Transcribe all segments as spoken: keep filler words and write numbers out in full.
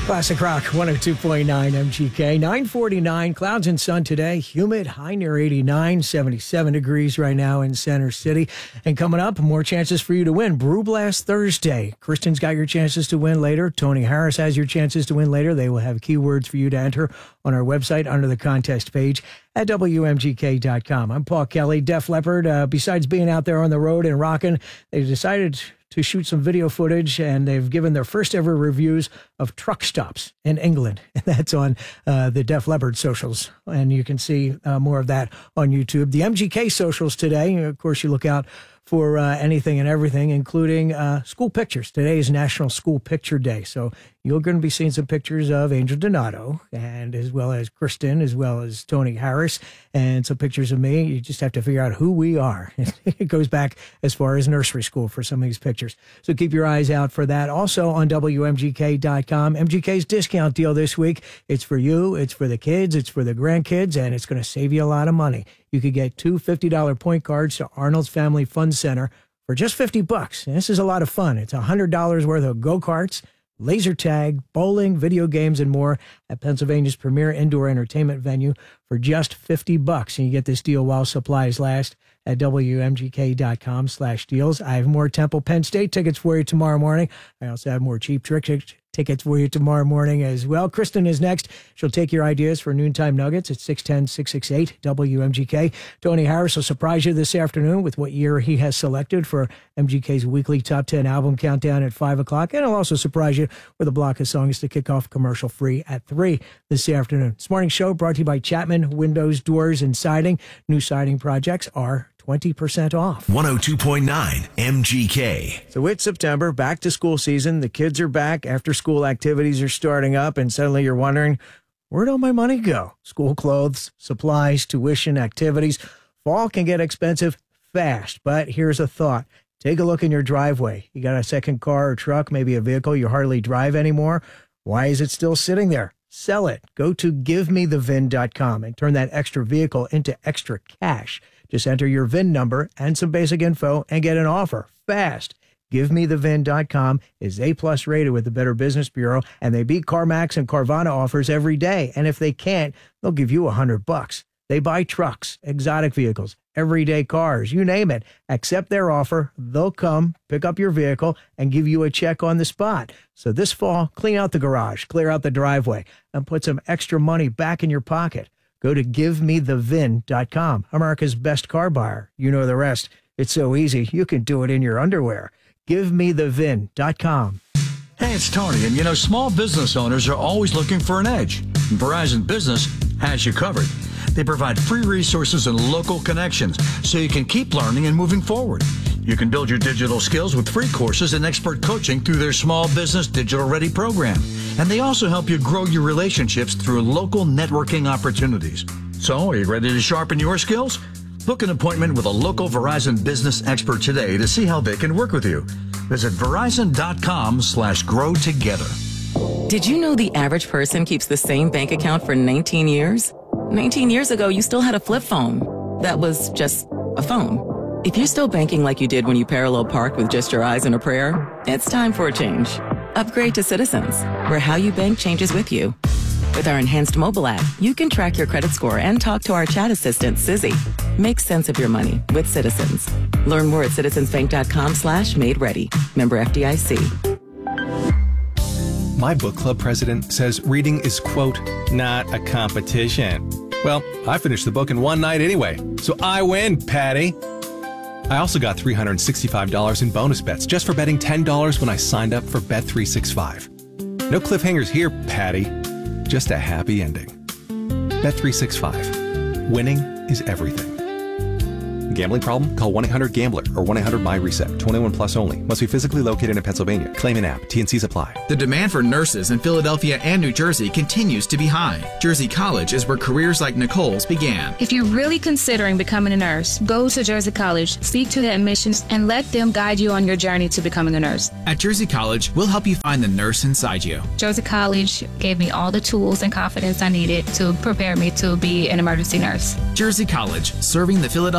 Classic Rock one oh two point nine M G K. nine forty-nine, clouds and sun today. Humid, high near eighty-nine, seventy-seven degrees right now in Center City. And coming up, more chances for you to win. Brew Blast Thursday. Kristen's got your chances to win later. Tony Harris has your chances to win later. They will have keywords for you to enter on our website under the contest page at W M G K dot com. I'm Paul Kelly. Def Leppard, uh, besides being out there on the road and rocking, they decided to shoot some video footage, and they've given their first ever reviews of truck stops in England. And that's on uh, the Def Leppard socials. And you can see uh, more of that on YouTube. The M G K socials today, of course, you look out for uh, anything and everything, including uh, school pictures. Today is National School Picture Day. So you're going to be seeing some pictures of Angel Donato, and as well as Kristen, as well as Tony Harris, and some pictures of me. You just have to figure out who we are. It goes back as far as nursery school for some of these pictures. So keep your eyes out for that. Also on W M G K dot com, M G K's discount deal this week. It's for you, it's for the kids, it's for the grandkids, and it's going to save you a lot of money. You could get two fifty dollars point cards to Arnold's Family Fun Center for just fifty bucks. And this is a lot of fun. It's one hundred dollars worth of go-karts, laser tag, bowling, video games, and more at Pennsylvania's premier indoor entertainment venue for just fifty bucks. And you get this deal while supplies last at W M G K dot com slash deals. I have more Temple Penn State tickets for you tomorrow morning. I also have more Cheap Trick tickets for you tomorrow morning as well. Kristen is next. She'll take your ideas for Noontime Nuggets at six one zero, six six eight, W M G K. Tony Harris will surprise you this afternoon with what year he has selected for M G K's weekly Top ten Album Countdown at five o'clock. And he'll also surprise you with a block of songs to kick off commercial free at three this afternoon. This morning's show brought to you by Chapman Windows, Doors, and Siding. New siding projects are twenty percent off. one oh two point nine M G K. So it's September, back to school season. The kids are back. After school activities are starting up, and suddenly you're wondering, where'd all my money go? School clothes, supplies, tuition, activities. Fall can get expensive fast, but here's a thought. Take a look in your driveway. You got a second car or truck, maybe a vehicle you hardly drive anymore. Why is it still sitting there? Sell it. Go to give me the V I N dot com and turn that extra vehicle into extra cash. Just enter your V I N number and some basic info and get an offer fast. give me the V I N dot com is A-plus rated with the Better Business Bureau, and they beat CarMax and Carvana offers every day. And if they can't, they'll give you a hundred bucks. They buy trucks, exotic vehicles, everyday cars, you name it. Accept their offer. They'll come, pick up your vehicle, and give you a check on the spot. So this fall, clean out the garage, clear out the driveway, and put some extra money back in your pocket. Go to give me the V I N dot com, America's best car buyer. You know the rest. It's so easy, you can do it in your underwear. give me the V I N dot com. Hey, it's Tony, and you know, small business owners are always looking for an edge. Verizon Business has you covered. They provide free resources and local connections so you can keep learning and moving forward. You can build your digital skills with free courses and expert coaching through their Small Business Digital Ready program. And they also help you grow your relationships through local networking opportunities. So, are you ready to sharpen your skills? Book an appointment with a local Verizon business expert today to see how they can work with you. Visit Verizon dot com slash grow together. Did you know the average person keeps the same bank account for nineteen years? nineteen years ago, you still had a flip phone. That was just a phone. If you're still banking like you did when you parallel parked with just your eyes and a prayer, it's time for a change. Upgrade to Citizens, where how you bank changes with you. With our enhanced mobile app, you can track your credit score and talk to our chat assistant, Sizzy. Make sense of your money with Citizens. Learn more at citizens bank dot com slash made ready. Member F D I C. My book club president says reading is, quote, not a competition. Well, I finished the book in one night anyway, so I win, Patty. I also got three hundred sixty-five dollars in bonus bets just for betting ten dollars when I signed up for Bet three sixty-five. No cliffhangers here, Patty. Just a happy ending. Bet three sixty-five. Winning is everything. Gambling problem? Call one eight hundred gambler or one eight hundred my reset. twenty-one plus only. Must be physically located in Pennsylvania. Claim an app. T and Cs apply. The demand for nurses in Philadelphia and New Jersey continues to be high. Jersey College is where careers like Nicole's began. If you're really considering becoming a nurse, go to Jersey College, speak to the admissions, and let them guide you on your journey to becoming a nurse. At Jersey College, we'll help you find the nurse inside you. Jersey College gave me all the tools and confidence I needed to prepare me to be an emergency nurse. Jersey College, serving the Philadelphia area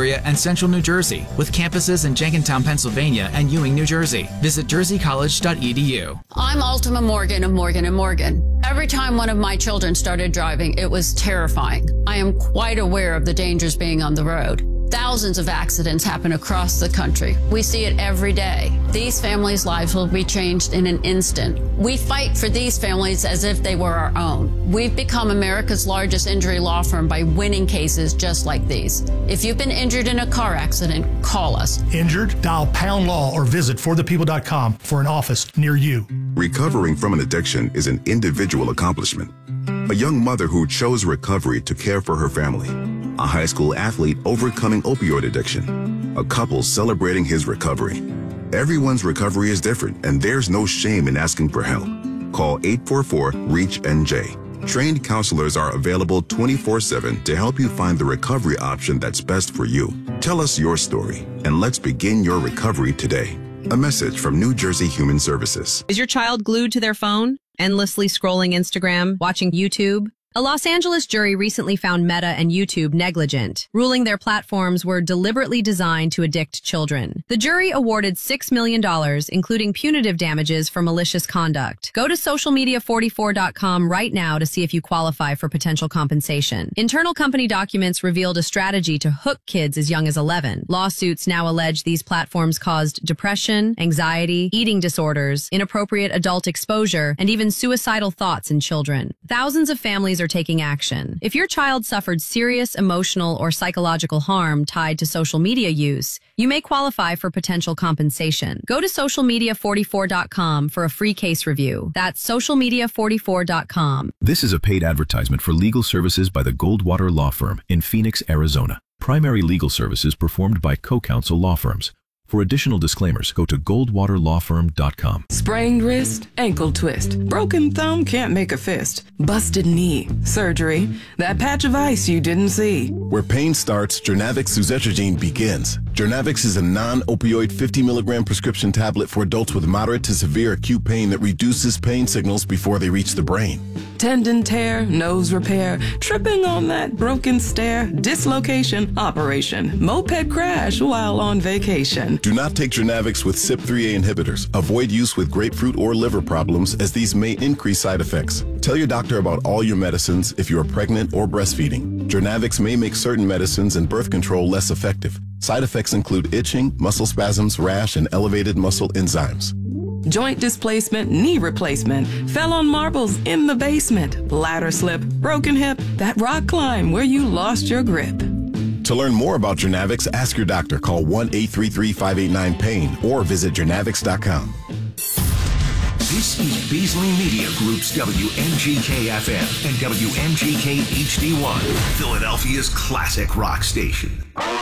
area and central New Jersey, with campuses in Jenkintown, Pennsylvania and Ewing, New Jersey. Visit jersey college dot e d u. I'm Ultima Morgan of Morgan and Morgan. Every time one of my children started driving, it was terrifying. I am quite aware of the dangers being on the road. Thousands of accidents happen across the country. We see it every day. These families' lives will be changed in an instant. We fight for these families as if they were our own. We've become America's largest injury law firm by winning cases just like these. If you've been injured in a car accident, call us. Injured? Dial pound law or visit for the people dot com for an office near you. Recovering from an addiction is an individual accomplishment. A young mother who chose recovery to care for her family. A high school athlete overcoming opioid addiction. A couple celebrating his recovery. Everyone's recovery is different, and there's no shame in asking for help. Call eight four four, REACH N J. Trained counselors are available twenty-four seven to help you find the recovery option that's best for you. Tell us your story, and let's begin your recovery today. A message from New Jersey Human Services. Is your child glued to their phone, endlessly scrolling Instagram, watching YouTube? A Los Angeles jury recently found Meta and YouTube negligent, ruling their platforms were deliberately designed to addict children. The jury awarded six million dollars, including punitive damages for malicious conduct. Go to social media forty-four dot com right now to see if you qualify for potential compensation. Internal company documents revealed a strategy to hook kids as young as eleven. Lawsuits now allege these platforms caused depression, anxiety, eating disorders, inappropriate adult exposure, and even suicidal thoughts in children. Thousands of families are taking action. If your child suffered serious emotional or psychological harm tied to social media use, you may qualify for potential compensation. Go to social media forty-four dot com for a free case review. That's social media forty-four dot com. This is a paid advertisement for legal services by the Goldwater Law Firm in Phoenix, Arizona. Primary legal services performed by co-counsel law firms. For additional disclaimers, go to goldwater law firm dot com. Sprained wrist, ankle twist, broken thumb can't make a fist, busted knee, surgery, that patch of ice you didn't see. Where pain starts, Jernavix suzetrigine begins. Jernavix is a non-opioid fifty milligram prescription tablet for adults with moderate to severe acute pain that reduces pain signals before they reach the brain. Tendon tear, nose repair, tripping on that broken stair, dislocation, operation, moped crash while on vacation. Do not take Jernavix with C Y P three A inhibitors. Avoid use with grapefruit or liver problems, as these may increase side effects. Tell your doctor about all your medicines if you are pregnant or breastfeeding. Jernavix may make certain medicines and birth control less effective. Side effects include itching, muscle spasms, rash, and elevated muscle enzymes. Joint displacement, knee replacement, fell on marbles in the basement, ladder slip, broken hip, that rock climb where you lost your grip. To learn more about Jernavix, ask your doctor. Call one eight three three, five eight nine, pain or visit jernavix dot com. This is Beasley Media Group's W M G K F M and W M G K H D one, Philadelphia's classic rock station.